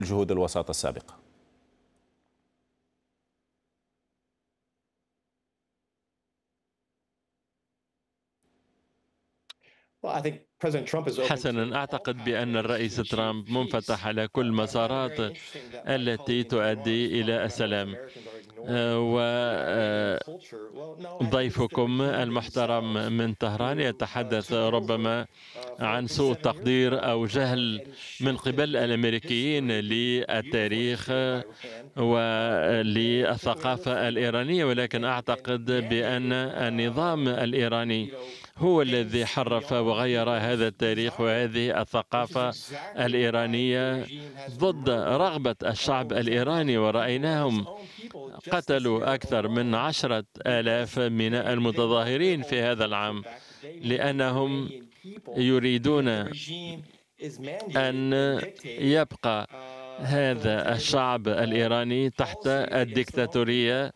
جهود الوساطة السابقة؟ حسنا، أعتقد بأن الرئيس ترامب منفتح على كل مسارات التي تؤدي إلى السلام. وضيفكم المحترم من طهران يتحدث ربما عن سوء تقدير أو جهل من قبل الأمريكيين للتاريخ وللثقافة الإيرانية، ولكن أعتقد بأن النظام الإيراني هو الذي حرف وغير هذا التاريخ وهذه الثقافة الإيرانية ضد رغبة الشعب الإيراني، ورأيناهم قتلوا أكثر من 10,000 من المتظاهرين في هذا العام لأنهم يريدون أن يبقى هذا الشعب الإيراني تحت الدكتاتورية.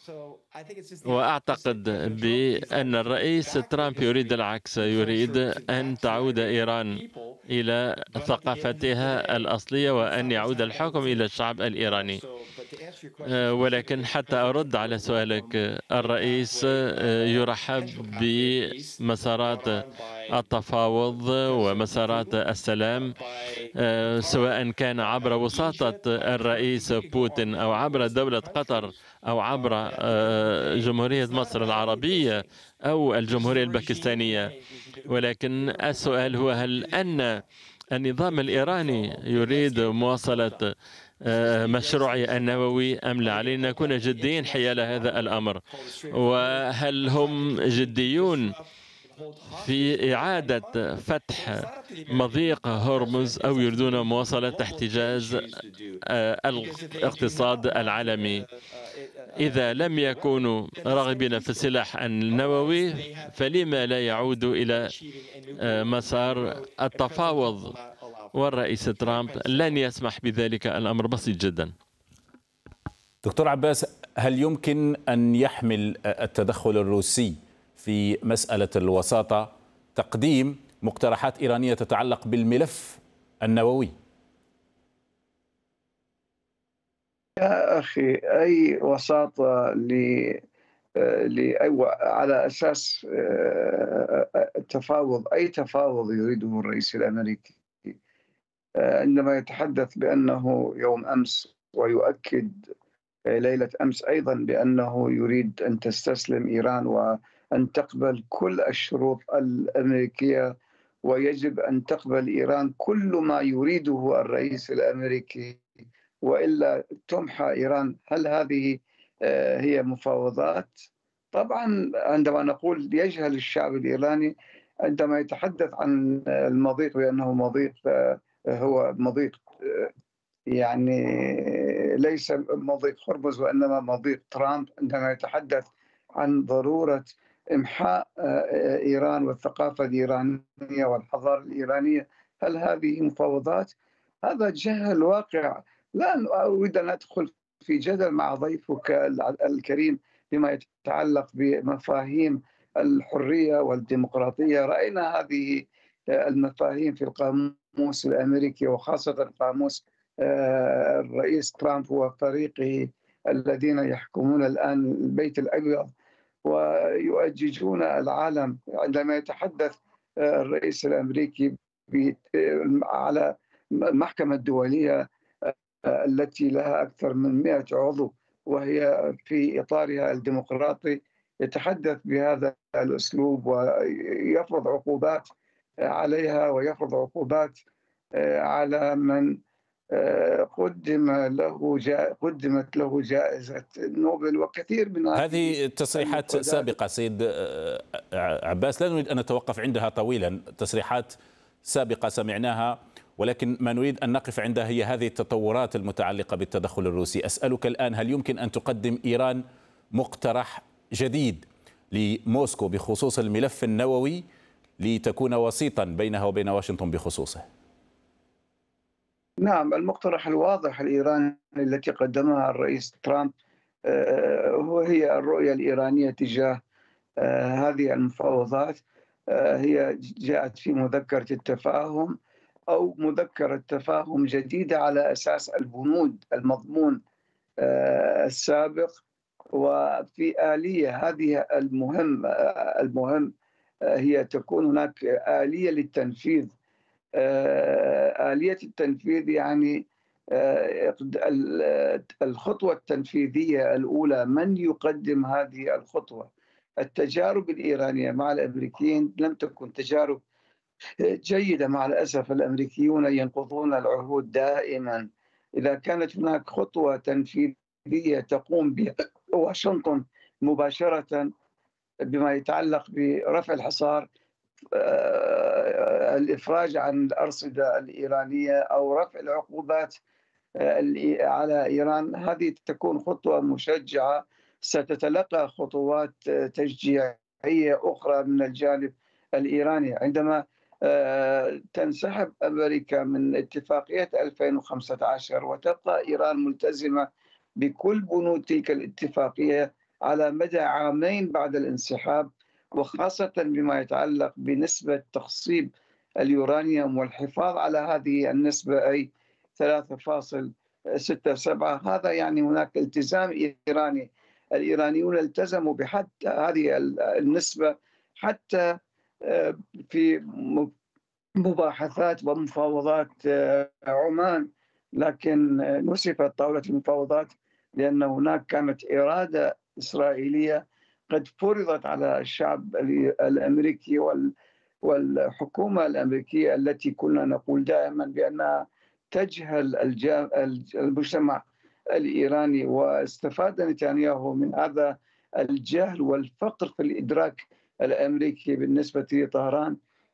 وأعتقد بأن الرئيس ترامب يريد العكس، يريد أن تعود إيران إلى ثقافتها الأصلية وأن يعود الحكم إلى الشعب الإيراني. ولكن حتى أرد على سؤالك، الرئيس يرحب بمسارات التفاوض ومسارات السلام، سواء كان عبر وساطة الرئيس بوتين أو عبر دولة قطر أو عبر جمهورية مصر العربية أو الجمهورية الباكستانية. ولكن السؤال هو: هل أن النظام الإيراني يريد مواصلة مشروعه النووي أم لا؟ علينا أن نكون جديين حيال هذا الأمر، وهل هم جديون في إعادة فتح مضيق هرمز أو يريدون مواصلة احتجاز الاقتصاد العالمي؟ إذا لم يكونوا راغبين في السلاح النووي فلما لا يعودوا إلى مسار التفاوض؟ والرئيس ترامب لن يسمح بذلك، الأمر بسيط جدا. دكتور عباس، هل يمكن أن يحمل التدخل الروسي في مسألة الوساطة تقديم مقترحات إيرانية تتعلق بالملف النووي؟ يا أخي، أي وساطة على أساس التفاوض، أي تفاوض يريده الرئيس الأمريكي عندما يتحدث بأنه يوم أمس ويؤكد ليلة أمس أيضا بأنه يريد أن تستسلم إيران وأن تقبل كل الشروط الأمريكية، ويجب أن تقبل إيران كل ما يريده الرئيس الأمريكي وإلا تمحى إيران. هل هذه هي مفاوضات؟ طبعا عندما نقول يجهل الشعب الإيراني عندما يتحدث عن المضيق بأنه مضيق، هو مضيق يعني ليس مضيق هرمز وإنما مضيق ترامب، عندما يتحدث عن ضرورة إمحاء إيران والثقافة الإيرانية والحضارة الإيرانية. هل هذه مفاوضات؟ هذا جهل واقع. لا أريد أن أدخل في جدل مع ضيفك الكريم فيما يتعلق بمفاهيم الحرية والديمقراطية. رأينا هذه المفاهيم في القاموس الأمريكي، وخاصة قاموس الرئيس ترامب وفريقه الذين يحكمون الآن البيت الأبيض ويؤججون العالم. عندما يتحدث الرئيس الأمريكي على المحكمة الدولية التي لها أكثر من 100 عضو وهي في إطارها الديمقراطي، يتحدث بهذا الأسلوب ويفرض عقوبات عليها ويفرض عقوبات على من قدمت له جائزة نوبل وكثير من هذه تصريحات سابقة سيد عباس، لا نريد أن نتوقف عندها طويلا. تصريحات سابقة سمعناها، ولكن ما نريد أن نقف عندها هي هذه التطورات المتعلقة بالتدخل الروسي. أسألك الآن: هل يمكن أن تقدم إيران مقترح جديد لموسكو بخصوص الملف النووي لتكون وسيطا بينها وبين واشنطن بخصوصه؟ نعم، المقترح الواضح الإيراني التي قدمها الرئيس ترامب هي الرؤية الإيرانية تجاه هذه المفاوضات. هي جاءت في مذكرة التفاهم أو مذكرة تفاهم جديدة على أساس المضمون السابق. وفي آلية هذه المهم هي تكون هناك آلية للتنفيذ. آلية التنفيذ يعني الخطوة التنفيذية الأولى، من يقدم هذه الخطوة؟ التجارب الإيرانية مع الأمريكيين لم تكن تجارب جيدة مع الأسف. الأمريكيون ينقضون العهود دائما. إذا كانت هناك خطوة تنفيذية تقوم بها واشنطن مباشرة بما يتعلق برفع الحصار، الإفراج عن الأرصدة الإيرانية أو رفع العقوبات على إيران، هذه تكون خطوة مشجعة ستتلقى خطوات تشجيعية أخرى من الجانب الإيراني. عندما تنسحب أمريكا من اتفاقية 2015 وتبقى إيران ملتزمة بكل بنود تلك الاتفاقية على مدى عامين بعد الانسحاب، وخاصة بما يتعلق بنسبة تخصيب اليورانيوم والحفاظ على هذه النسبة أي 3.67، هذا يعني هناك التزام إيراني. الإيرانيون التزموا بحتى هذه النسبة حتى في مباحثات ومفاوضات عمان، لكن نسفت طاولة المفاوضات لأن هناك كانت إرادة إسرائيلية قد فرضت على الشعب الأمريكي والحكومة الأمريكية التي كنا نقول دائما بأنها تجهل المجتمع الإيراني. واستفاد نتنياهو من هذا الجهل والفقر في الإدراك الأمريكي بالنسبة لطهران،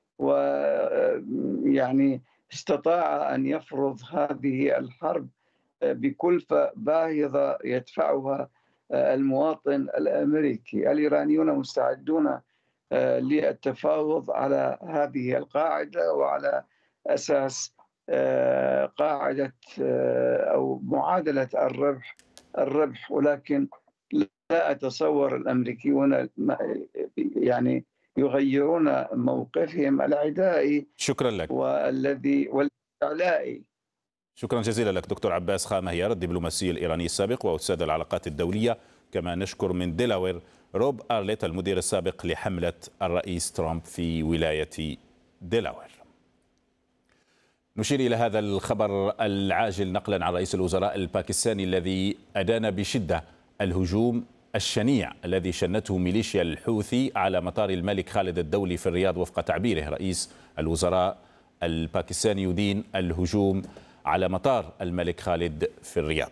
ويعني استطاع أن يفرض هذه الحرب بكلفة باهظة يدفعها المواطن الأمريكي. الإيرانيون مستعدون للتفاوض على هذه القاعدة وعلى أساس قاعدة أو معادلة الربح، ولكن لا أتصور الأمريكيون يعني يغيرون موقفهم العدائي شكرا لك والإعلائي. شكرا جزيلا لك دكتور عباس خامهيار، الدبلوماسي الإيراني السابق وأستاذ العلاقات الدولية. كما نشكر من ديلاوير روب أرليت المدير السابق لحملة الرئيس ترامب في ولاية ديلاوير. نشير إلى هذا الخبر العاجل نقلا عن رئيس الوزراء الباكستاني الذي أدان بشدة الهجوم الشنيع الذي شنته ميليشيا الحوثي على مطار الملك خالد الدولي في الرياض. وفق تعبيره رئيس الوزراء الباكستاني يدين الهجوم على مطار الملك خالد في الرياض.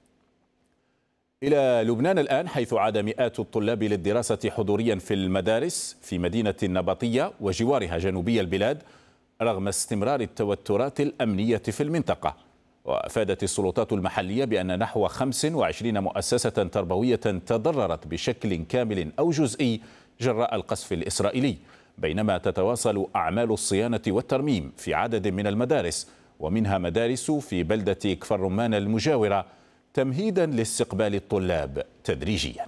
إلى لبنان الآن، حيث عاد مئات الطلاب للدراسة حضوريا في المدارس في مدينة النبطية وجوارها جنوبي البلاد رغم استمرار التوترات الأمنية في المنطقة. وأفادت السلطات المحلية بأن نحو 25 مؤسسة تربوية تضررت بشكل كامل أو جزئي جراء القصف الإسرائيلي، بينما تتواصل أعمال الصيانة والترميم في عدد من المدارس، ومنها مدارس في بلدة كفر رمان المجاورة، تمهيدا لاستقبال الطلاب تدريجيا.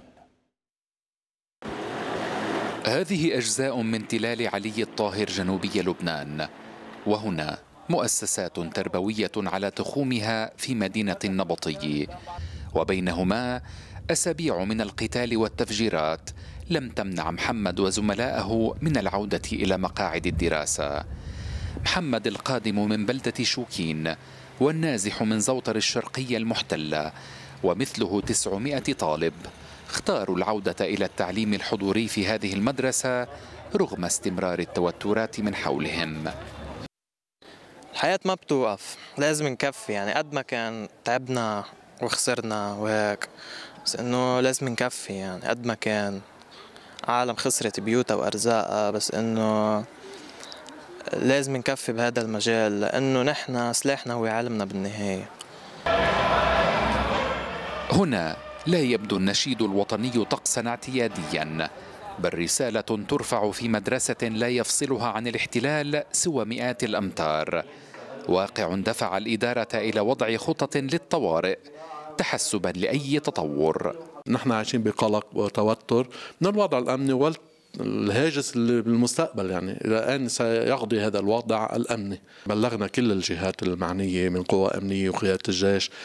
هذه أجزاء من تلال علي الطاهر جنوبي لبنان، وهنا مؤسسات تربوية على تخومها في مدينة النبطي، وبينهما أسابيع من القتال والتفجيرات لم تمنع محمد وزملائه من العودة إلى مقاعد الدراسة. محمد القادم من بلدة شوكين والنازح من زوطر الشرقية المحتلة ومثله 900 طالب اختاروا العودة إلى التعليم الحضوري في هذه المدرسة رغم استمرار التوترات من حولهم. الحياة ما بتوقف، لازم نكفي، يعني قد ما كان تعبنا وخسرنا وهيك، بس انه لازم نكفي. يعني قد ما كان عالم خسرت بيوتها وأرزاقها، بس انه لازم نكفي بهذا المجال، لأنه نحن سلاحنا هو علمنا بالنهاية. هنا لا يبدو النشيد الوطني طقسا اعتياديا، بل رسالة ترفع في مدرسة لا يفصلها عن الاحتلال سوى مئات الأمتار. واقع دفع الإدارة إلى وضع خطط للطوارئ تحسبا لأي تطور. نحن عايشين بقلق وتوتر من الوضع الأمني الهاجس اللي بالمستقبل، يعني إلى أين سيقضي هذا الوضع الأمني. بلغنا كل الجهات المعنية من قوى أمنية وقيادة الجيش